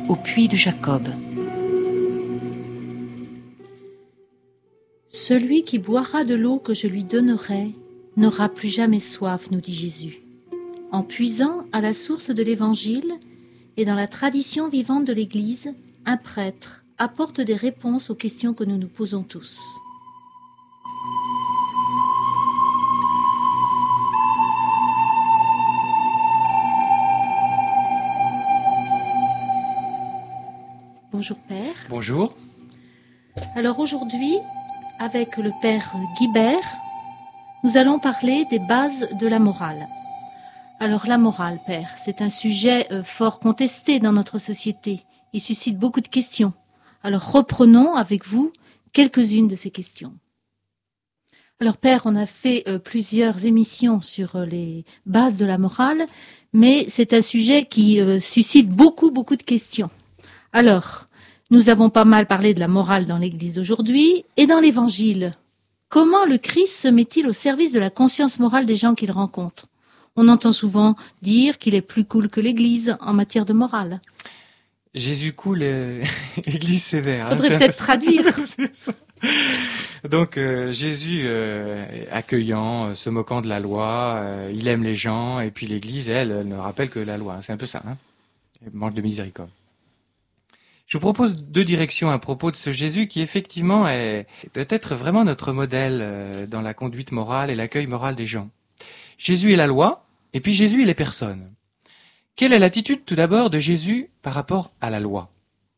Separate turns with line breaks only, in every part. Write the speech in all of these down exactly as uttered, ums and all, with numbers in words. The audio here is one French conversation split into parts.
au puits de Jacob.
Celui qui boira de l'eau que je lui donnerai n'aura plus jamais soif, nous dit Jésus. En puisant à la source de l'Évangile et dans la tradition vivante de l'Église, un prêtre apporte des réponses aux questions que nous nous posons tous. Bonjour Père.
Bonjour.
Alors aujourd'hui, avec le Père Guibert, nous allons parler des bases de la morale. Alors la morale, Père, c'est un sujet euh, fort contesté dans notre société. Il suscite beaucoup de questions. Alors reprenons avec vous quelques-unes de ces questions. Alors Père, on a fait euh, plusieurs émissions sur euh, les bases de la morale, mais c'est un sujet qui euh, suscite beaucoup, beaucoup de questions. Alors, nous avons pas mal parlé de la morale dans l'Église d'aujourd'hui et dans l'Évangile. Comment le Christ se met-il au service de la conscience morale des gens qu'il rencontre? On entend souvent dire qu'il est plus cool que l'Église en matière de morale.
Jésus cool et Église sévère.
Faudrait
hein,
peut-être traduire.
Donc euh, Jésus euh, accueillant, euh, se moquant de la loi, euh, il aime les gens, et puis l'Église, elle, elle ne rappelle que la loi. C'est un peu ça, hein, manque de miséricorde. Je vous propose deux directions à propos de ce Jésus qui effectivement est peut-être vraiment notre modèle euh, dans la conduite morale et l'accueil moral des gens. Jésus est la loi, et puis Jésus est les personnes. Quelle est l'attitude tout d'abord de Jésus par rapport à la loi?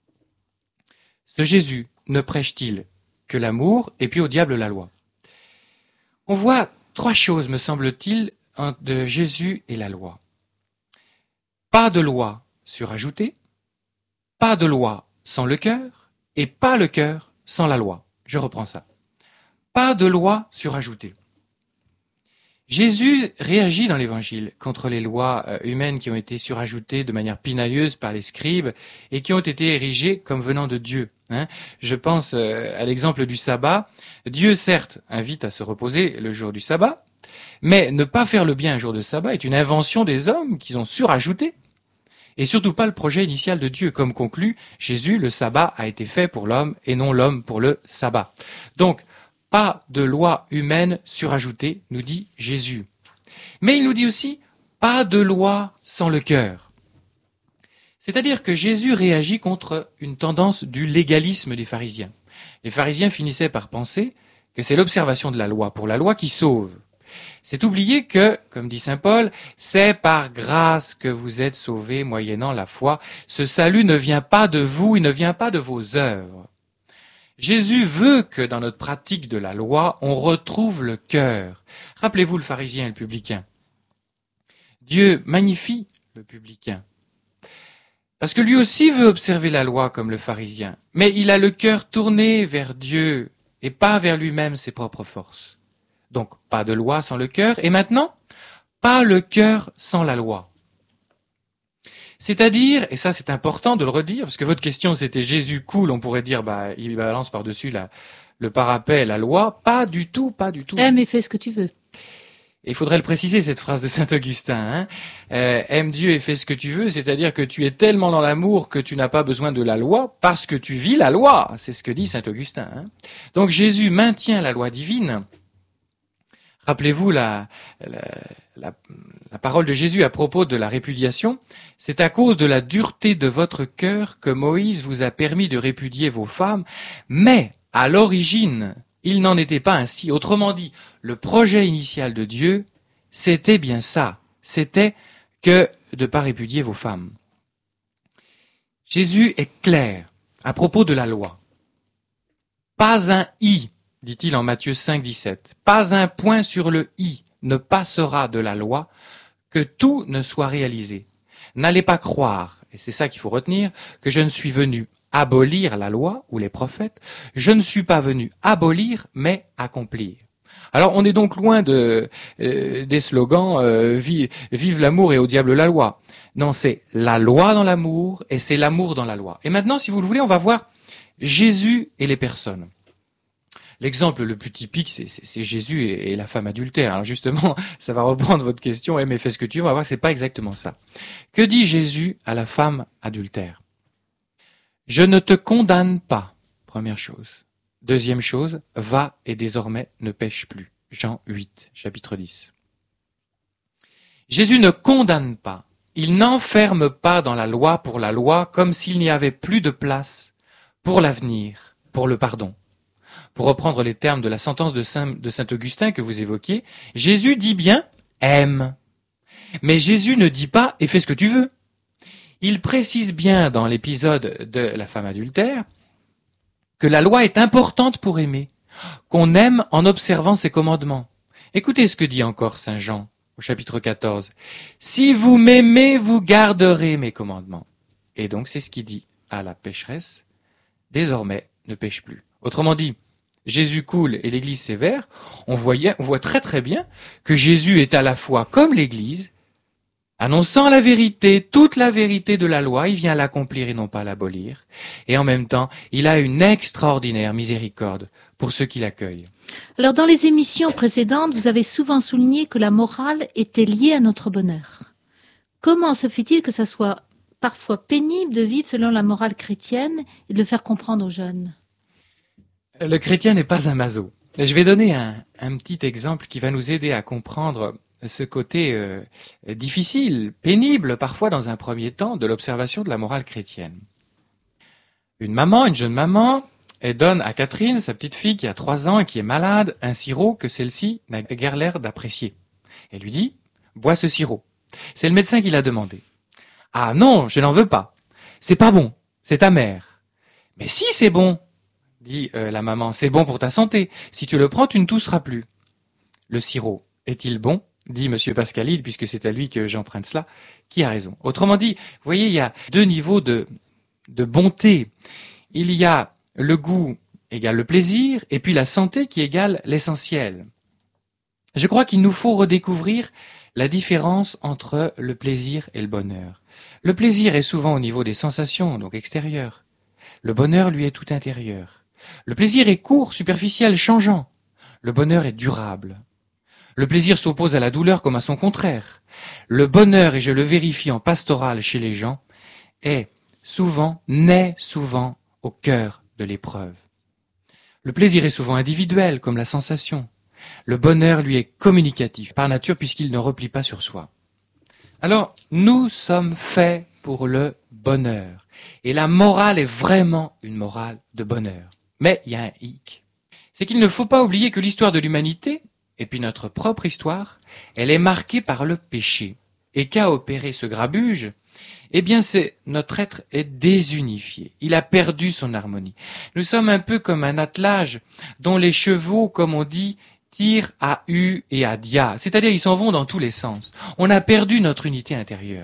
Ce Jésus ne prêche-t-il que l'amour et puis au diable la loi? On voit trois choses, me semble-t-il, de Jésus et la loi. Pas de loi surajoutée, pas de loi sans le cœur, et pas le cœur sans la loi. Je reprends ça. Pas de loi surajoutée. Jésus réagit dans l'Évangile contre les lois humaines qui ont été surajoutées de manière pinailleuse par les scribes et qui ont été érigées comme venant de Dieu. Hein. Je pense à l'exemple du sabbat. Dieu, certes, invite à se reposer le jour du sabbat, mais ne pas faire le bien un jour de sabbat est une invention des hommes qu'ils ont surajouté. Et surtout pas le projet initial de Dieu. Comme conclut Jésus, le sabbat a été fait pour l'homme et non l'homme pour le sabbat. Donc, pas de loi humaine surajoutée, nous dit Jésus. Mais il nous dit aussi, pas de loi sans le cœur. C'est-à-dire que Jésus réagit contre une tendance du légalisme des pharisiens. Les pharisiens finissaient par penser que c'est l'observation de la loi pour la loi qui sauve. C'est oublier que, comme dit saint Paul, c'est par grâce que vous êtes sauvés moyennant la foi. Ce salut ne vient pas de vous, il ne vient pas de vos œuvres. Jésus veut que dans notre pratique de la loi, on retrouve le cœur. Rappelez-vous le pharisien et le publicain. Dieu magnifie le publicain. Parce que lui aussi veut observer la loi comme le pharisien. Mais il a le cœur tourné vers Dieu et pas vers lui-même ses propres forces. Donc, pas de loi sans le cœur. Et maintenant, pas le cœur sans la loi. C'est-à-dire, et ça c'est important de le redire, parce que votre question c'était Jésus cool, on pourrait dire, bah, il balance par-dessus la, le parapet, la loi. Pas du tout, pas du tout.
Aime et fais ce que tu veux.
Il faudrait le préciser, cette phrase de saint Augustin. Hein. Euh, aime Dieu et fais ce que tu veux, c'est-à-dire que tu es tellement dans l'amour que tu n'as pas besoin de la loi parce que tu vis la loi. C'est ce que dit saint Augustin. Hein. Donc Jésus maintient la loi divine. Rappelez-vous la, la, la, la parole de Jésus à propos de la répudiation. C'est à cause de la dureté de votre cœur que Moïse vous a permis de répudier vos femmes, mais à l'origine, il n'en était pas ainsi. Autrement dit, le projet initial de Dieu, c'était bien ça. C'était que de ne pas répudier vos femmes. Jésus est clair à propos de la loi. Pas un i, dit-il en Matthieu cinq, dix-sept. Pas un point sur le i ne passera de la loi, que tout ne soit réalisé. N'allez pas croire, et c'est ça qu'il faut retenir, que je ne suis venu abolir la loi ou les prophètes. Je ne suis pas venu abolir, mais accomplir. Alors on est donc loin de, euh, des slogans euh, vive, vive l'amour et au diable la loi. Non, c'est la loi dans l'amour et c'est l'amour dans la loi. Et maintenant, si vous le voulez, on va voir Jésus et les personnes. L'exemple le plus typique, c'est, c'est, c'est Jésus et, et la femme adultère. Alors justement, ça va reprendre votre question, eh, mais fais ce que tu veux, on va voir que c'est pas exactement ça. Que dit Jésus à la femme adultère? Je ne te condamne pas, première chose. Deuxième chose, va et désormais ne pêche plus. Jean huit, chapitre dix. Jésus ne condamne pas. Il n'enferme pas dans la loi pour la loi comme s'il n'y avait plus de place pour l'avenir, pour le pardon. Pour reprendre les termes de la sentence de Saint, de Saint Augustin que vous évoquiez, Jésus dit bien « aime ». Mais Jésus ne dit pas « et fais ce que tu veux ». Il précise bien dans l'épisode de la femme adultère que la loi est importante pour aimer, qu'on aime en observant ses commandements. Écoutez ce que dit encore Saint Jean au chapitre quatorze. « Si vous m'aimez, vous garderez mes commandements. » Et donc c'est ce qu'il dit à la pécheresse. Désormais, ne pêche plus. Autrement dit, Jésus coule et l'Église sévère. On, voyait, on voit très très bien que Jésus est à la fois comme l'Église, annonçant la vérité, toute la vérité de la loi, il vient l'accomplir et non pas l'abolir. Et en même temps, il a une extraordinaire miséricorde pour ceux qui l'accueillent.
Alors, dans les émissions précédentes, vous avez souvent souligné que la morale était liée à notre bonheur. Comment se fait-il que ça soit parfois pénible de vivre selon la morale chrétienne et de le faire comprendre aux jeunes?
Le chrétien n'est pas un maso. Je vais donner un, un petit exemple qui va nous aider à comprendre ce côté euh, difficile, pénible parfois dans un premier temps de l'observation de la morale chrétienne. Une maman, une jeune maman, elle donne à Catherine, sa petite fille qui a trois ans et qui est malade, un sirop que celle-ci n'a guère l'air d'apprécier. Elle lui dit « bois ce sirop ». C'est le médecin qui l'a demandé. « Ah non, je n'en veux pas. C'est pas bon, c'est amer. »« Mais si, c'est bon !» dit euh, la maman. « C'est bon pour ta santé. Si tu le prends, tu ne tousseras plus. » Le sirop est-il bon ? Dit Monsieur Pascalil, puisque c'est à lui que j'emprunte cela, qui a raison. Autrement dit, vous voyez, il y a deux niveaux de, de bonté. Il y a le goût égale le plaisir, et puis la santé qui égale l'essentiel. Je crois qu'il nous faut redécouvrir la différence entre le plaisir et le bonheur. Le plaisir est souvent au niveau des sensations, donc extérieures. Le bonheur, lui, est tout intérieur. Le plaisir est court, superficiel, changeant. Le bonheur est durable. Le plaisir s'oppose à la douleur comme à son contraire. Le bonheur, et je le vérifie en pastoral chez les gens, est souvent, naît souvent au cœur de l'épreuve. Le plaisir est souvent individuel comme la sensation. Le bonheur, lui, est communicatif par nature puisqu'il ne replie pas sur soi. Alors, nous sommes faits pour le bonheur. Et la morale est vraiment une morale de bonheur. Mais il y a un hic. C'est qu'il ne faut pas oublier que l'histoire de l'humanité, et puis notre propre histoire, elle est marquée par le péché. Et qu'a opéré ce grabuge? Eh bien, c'est notre être est désunifié. Il a perdu son harmonie. Nous sommes un peu comme un attelage dont les chevaux, comme on dit, tirent à U et à Dia. C'est-à-dire, ils s'en vont dans tous les sens. On a perdu notre unité intérieure.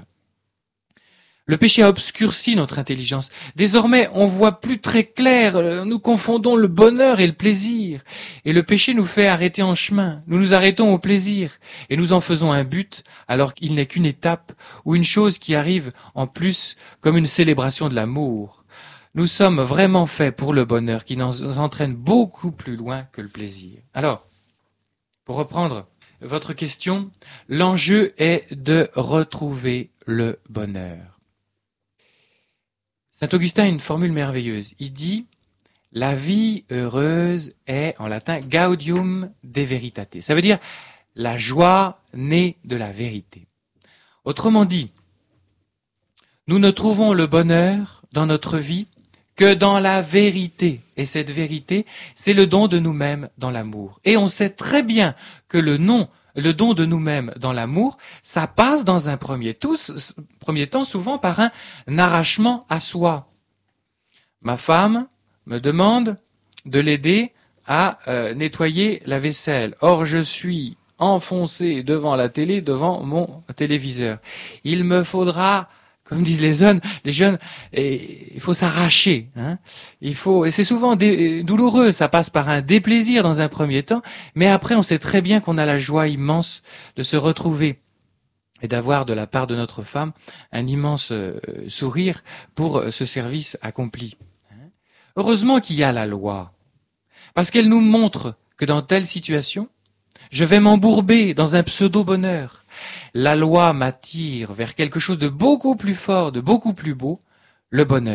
Le péché a obscurci notre intelligence. Désormais, on voit plus très clair. Nous confondons le bonheur et le plaisir. Et le péché nous fait arrêter en chemin. Nous nous arrêtons au plaisir. Et nous en faisons un but, alors qu'il n'est qu'une étape ou une chose qui arrive en plus comme une célébration de l'amour. Nous sommes vraiment faits pour le bonheur qui nous entraîne beaucoup plus loin que le plaisir. Alors, pour reprendre votre question, l'enjeu est de retrouver le bonheur. Saint Augustin a une formule merveilleuse. Il dit « La vie heureuse est, en latin, gaudium de veritate ». Ça veut dire « la joie née de la vérité ». Autrement dit, nous ne trouvons le bonheur dans notre vie que dans la vérité. Et cette vérité, c'est le don de nous-mêmes dans l'amour. Et on sait très bien que le nom Le don de nous-mêmes dans l'amour, ça passe dans un premier, tous, premier temps souvent par un arrachement à soi. Ma femme me demande de l'aider à euh, nettoyer la vaisselle. Or, je suis enfoncé devant la télé, devant mon téléviseur. Il me faudra, comme disent les jeunes, les jeunes, et, il faut s'arracher. Hein. Il faut, et c'est souvent dé, douloureux. Ça passe par un déplaisir dans un premier temps, mais après, on sait très bien qu'on a la joie immense de se retrouver et d'avoir de la part de notre femme un immense euh, sourire pour ce service accompli. Hein. Heureusement qu'il y a la loi, parce qu'elle nous montre que dans telle situation, je vais m'embourber dans un pseudo-bonheur. La loi m'attire vers quelque chose de beaucoup plus fort, de beaucoup plus beau, le bonheur,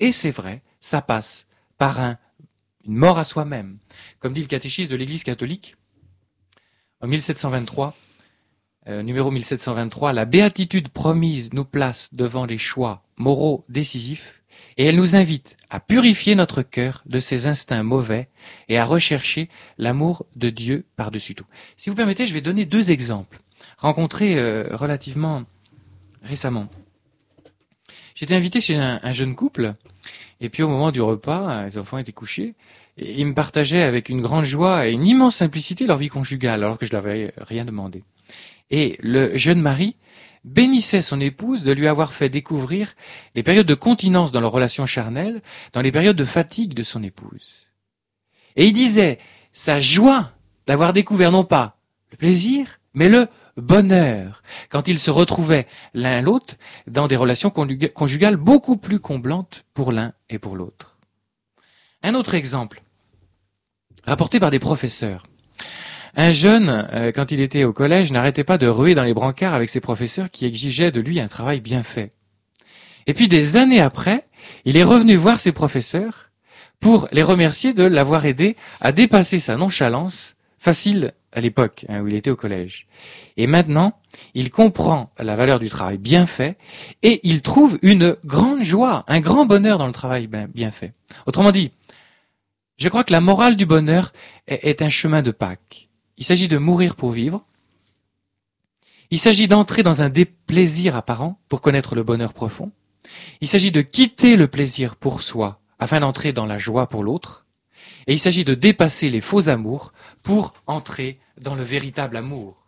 Et c'est vrai, ça passe par un, une mort à soi-même. Comme dit le catéchisme de l'Église catholique, en mille sept cent vingt-trois, euh, numéro mille sept cent vingt-trois, la béatitude promise nous place devant les choix moraux décisifs et elle nous invite à purifier notre cœur de ses instincts mauvais et à rechercher l'amour de Dieu par-dessus tout. Si vous permettez, je vais donner deux exemples rencontrés euh, relativement récemment. J'étais invité chez un, un jeune couple et puis au moment du repas, les enfants étaient couchés et ils me partageaient avec une grande joie et une immense simplicité leur vie conjugale alors que je n'avais rien demandé. Et le jeune mari bénissait son épouse de lui avoir fait découvrir les périodes de continence dans leur relation charnelle, dans les périodes de fatigue de son épouse. Et il disait sa joie d'avoir découvert non pas le plaisir, mais le bonheur, quand ils se retrouvaient l'un l'autre dans des relations conjugales beaucoup plus comblantes pour l'un et pour l'autre. Un autre exemple, rapporté par des professeurs. Un jeune, euh, quand il était au collège, n'arrêtait pas de ruer dans les brancards avec ses professeurs qui exigeaient de lui un travail bien fait. Et puis des années après, il est revenu voir ses professeurs pour les remercier de l'avoir aidé à dépasser sa nonchalance facile à l'époque hein, où il était au collège. Et maintenant, il comprend la valeur du travail bien fait et il trouve une grande joie, un grand bonheur dans le travail bien fait. Autrement dit, je crois que la morale du bonheur est, est un chemin de Pâques. Il s'agit de mourir pour vivre. Il s'agit d'entrer dans un déplaisir apparent pour connaître le bonheur profond. Il s'agit de quitter le plaisir pour soi afin d'entrer dans la joie pour l'autre. Et il s'agit de dépasser les faux amours pour entrer dans le véritable amour.